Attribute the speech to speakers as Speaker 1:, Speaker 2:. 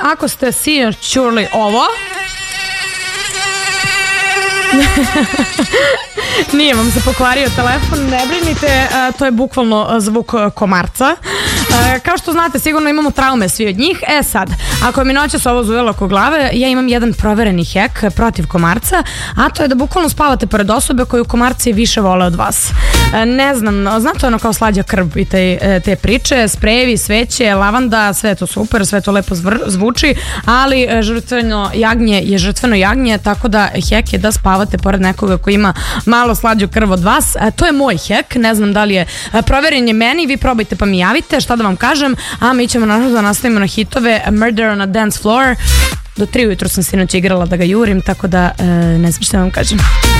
Speaker 1: ako ste sinoć čuli ovo, nije vam se pokvario telefon, ne brinite, to je bukvalno zvuk komarca. Kao što znate, sigurno imamo traume svi od njih. Sad, ako mi noćas ovo zujelo oko glave, ja imam jedan provereni hek protiv komarca, a to je da bukvalno spavate pored osobe koju komarci više vole od vas. Ne znam, znate ono kao slađa krv i te priče, sprejevi, sveće, lavanda, sve je to super, sve to lepo zvuči, ali žrtveno jagnje je žrtveno jagnje, tako da hek je da spavate pored nekoga koji ima malo slađu krv od vas. To je moj hek, ne znam da li je proveren je meni, vi probajte pa mi javite šta da vam kažem, a mi ćemo naravno da nastavimo na hitove Murder on a Dance Floor. Do 3 ujutru sam sinoć igrala da ga jurim, tako da ne znam šta da vam kažem.